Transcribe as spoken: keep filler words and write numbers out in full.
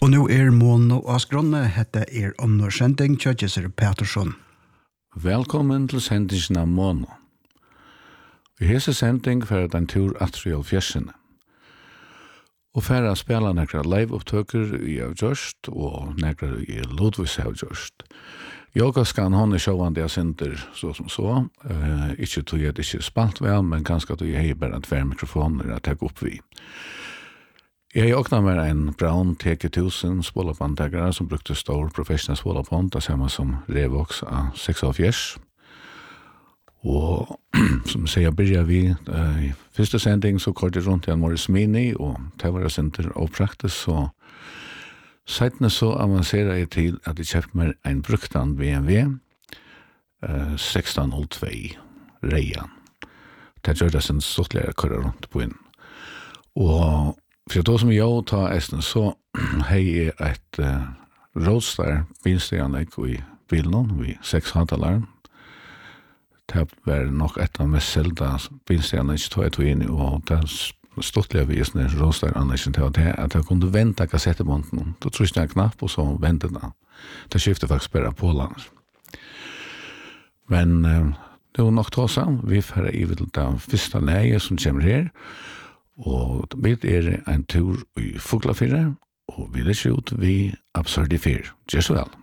Og nu er Mono Asgrunne, hette er Onnor Sending, Kjøtjeser Petersson. Velkommen til sendingen av Mono. Vi hese sending for den tur atrial fjersene. Og for å spille nekra live-opptøker i Avgjørst, og nekra i Lodvis Avgjørst. Yoga skal han i sjåvande jeg synder så som så. Uh, ikke tog jeg det ikke spalt vel, men ganske tog jeg bare tver mikrofoner å ta opp vi. Jeg åkna med en Brown T K tusen spålapandtegare som brukte stor professional spålapand, det samme som Revox av seks av fjers. Og som sier, begynner vi uh, i første sending så kort jeg rundt i en Morris Mini, og det var senter og praktisk, så seitene så avanserer jeg til at jeg kjøpte meg en bruktan B M W uh, sexton noll två Reian. Det gjør det sin stortligere kører rundt på inn. Og for da som jeg tar esten, så har jeg et uh, Roadster bilsteganlegg i bilen, vi seks hantalar. Det var nok et av mest selda bilsteganlegg tog jeg tog inn i, og det stortlige visene Roadster-anleggen til at jeg kunne vente kassettebånden. Da trykte jeg en knapp, og så vente det. Det skiftet faktisk bare på landet. Men uh, det var nok tåsa. Vi får i vil ta første leie som kommer her, og vi er en tur i Fuglafire, og vi er ikke ut vi Absurdifir. Gjør så vel.